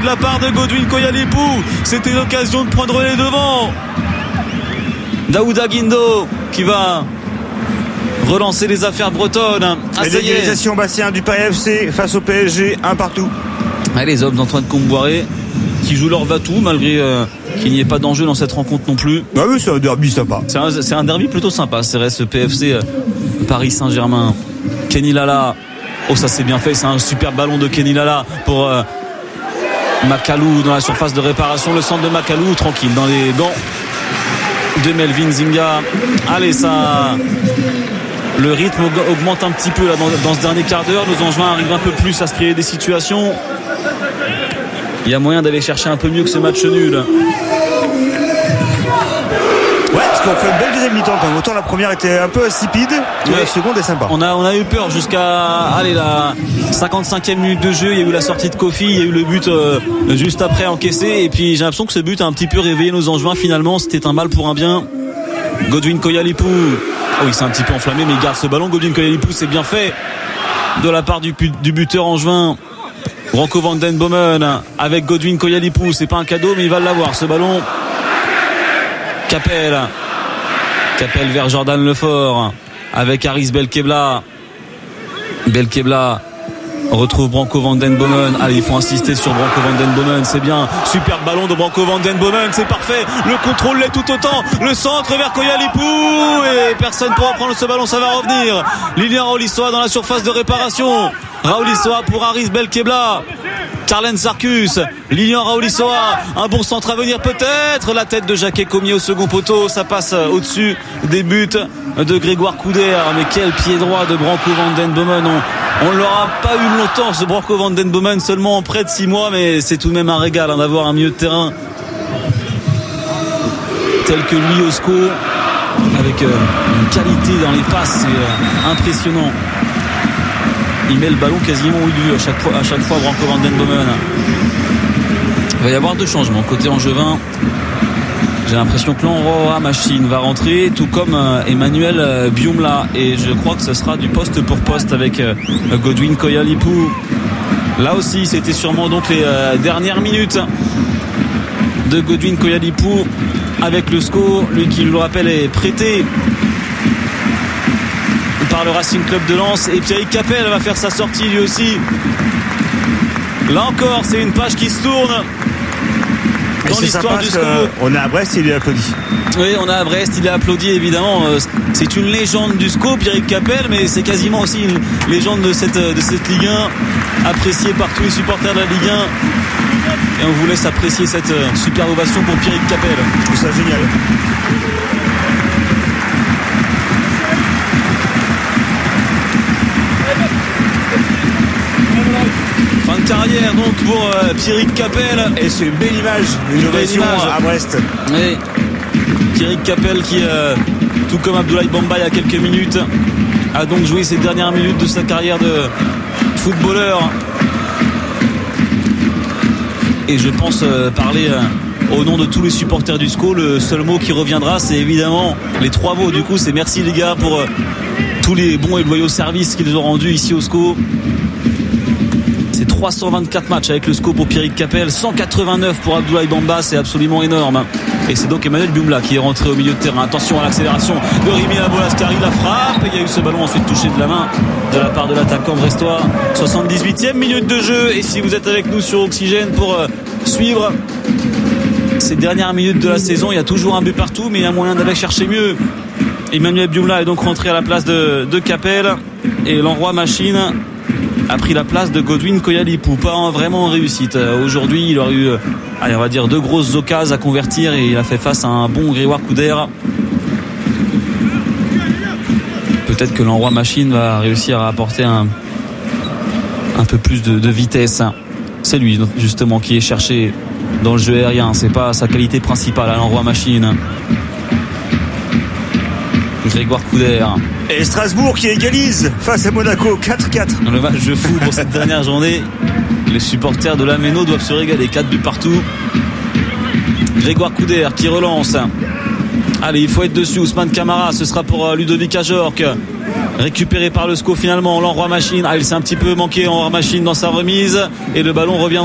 de la part de Godwin Koyalipou. C'était l'occasion de prendre les devants. Daouda Guindo qui va relancer les affaires bretonnes. L'égalisation, Bastien, du Paris FC face au PSG, 1 partout. Les hommes d'Antoine Comboiré qui jouent leur va-tout malgré qu'il n'y ait pas d'enjeu dans cette rencontre non plus. Ah oui, c'est un derby sympa. C'est un derby plutôt sympa. C'est vrai, ce PFC Paris Saint-Germain. Kenny Lala. Oh, ça c'est bien fait. C'est un super ballon de Kenny Lala pour Makalou dans la surface de réparation. Le centre de Makalou, tranquille dans les gants de Melvin Zinga. Allez, ça... Le rythme augmente un petit peu là, dans ce dernier quart d'heure. Nos Angevins arrivent un peu plus à se créer des situations. Il y a moyen d'aller chercher un peu mieux que ce match nul. Ouais, parce qu'on fait une belle deuxième mi-temps quand même. Autant la première était un peu insipide, la seconde est sympa. On a eu peur jusqu'à la 55e minute de jeu. Il y a eu la sortie de Kofi, il y a eu le but juste après encaissé. Et puis j'ai l'impression que ce but a un petit peu réveillé nos Angevins. Finalement, c'était un mal pour un bien. Godwin Koyalipou. Oh, il s'est un petit peu enflammé, mais il garde ce ballon. Godwin Koyalipou, c'est bien fait de la part du buteur angevin Branko van den Bomen avec Godwin Koyalipou. C'est pas un cadeau, mais il va l'avoir ce ballon. Capel vers Jordan Lefort avec Haris Belkebla. Retrouve Branko van den Bomen. Allez, il faut insister sur Branko van den Bomen, c'est bien. Superbe ballon de Branko van den Bomen, c'est parfait. Le contrôle l'est tout autant. Le centre vers Koyalipou et personne pourra prendre ce ballon, ça va revenir. Lilian Raolissoa dans la surface de réparation. Raolissoa pour Haris Belkebla. Carlen Sarkus, Lilian Raolissoa, un bon centre à venir peut-être. La tête de Jacques Comier au second poteau, ça passe au-dessus des buts de Grégoire Couder. Mais quel pied droit de Branko van den Bomen. On ne l'aura pas eu longtemps, ce Branko van den Bomen, seulement près de 6 mois, mais c'est tout de même un régal d'avoir un milieu de terrain tel que lui au SCO, avec une qualité dans les passes, c'est impressionnant. Il met le ballon quasiment où il veut à chaque fois Branko van den Bomen. Il va y avoir 2 changements côté angevin. J'ai l'impression que l'Enroi Machine va rentrer, tout comme Emmanuel Biumla, et je crois que ce sera du poste pour poste avec Godwin Koyalipou. Là aussi, c'était sûrement donc les dernières minutes de Godwin Koyalipou avec le SCO, lui qui, je le rappelle, est prêté par le Racing Club de Lens, et Pierrick Capel va faire sa sortie lui aussi. Là encore, c'est une page qui se tourne dans l'histoire du SCO. On est à Brest, il est applaudi. Oui, on est à Brest, il est applaudi évidemment. C'est une légende du SCO, Pierrick Capel, mais c'est quasiment aussi une légende de cette Ligue 1, appréciée par tous les supporters de la Ligue 1. Et on vous laisse apprécier cette super ovation pour Pierrick Capel. Je trouve ça génial. Fin de carrière donc pour Pierrick Capel. Et c'est une belle image, une ovation à Brest. Oui. Pierrick Capel qui, tout comme Abdoulaye Bamba il y a quelques minutes, a donc joué ses dernières minutes de sa carrière de footballeur. Et je pense parler au nom de tous les supporters du SCO. Le seul mot qui reviendra, c'est évidemment les 3 mots. Du coup, c'est merci les gars pour tous les bons et loyaux services qu'ils ont rendus ici au SCO. C'est 324 matchs avec le SCO pour Pierrick Capel, 189 pour Abdoulaye Bamba, c'est absolument énorme. Et c'est donc Emmanuel Biumla qui est rentré au milieu de terrain. Attention à l'accélération de Rémi Labolascari, la frappe. Et il y a eu ce ballon ensuite touché de la main de la part de l'attaquant brestois. 78e minute de jeu. Et si vous êtes avec nous sur Oxygène pour suivre ces dernières minutes de la saison, il y a toujours un but partout, mais il y a moyen d'aller chercher mieux. Emmanuel Biumla est donc rentré à la place de Capel. Et l'Enroi Machine a pris la place de Godwin Koyalipou, pas vraiment en réussite. Aujourd'hui, il aurait eu, on va dire, 2 grosses occasions à convertir et il a fait face à un bon Grégoire Couder. Peut-être que l'Enroi Machine va réussir à apporter un peu plus de vitesse. C'est lui, justement, qui est cherché dans le jeu aérien. C'est pas sa qualité principale à l'Enroi Machine. Grégoire Couder. Et Strasbourg qui égalise face à Monaco, 4-4. Dans le match de fou pour cette dernière journée, les supporters de la Méno doivent se régaler. 4 buts partout. Grégoire Couder qui relance. Allez, il faut être dessus. Ousmane Camara, ce sera pour Ludovic Ajorc. Récupéré par le SCO finalement. L'Enroi Machine. Il s'est un petit peu manqué en Machine dans sa remise. Et le ballon revient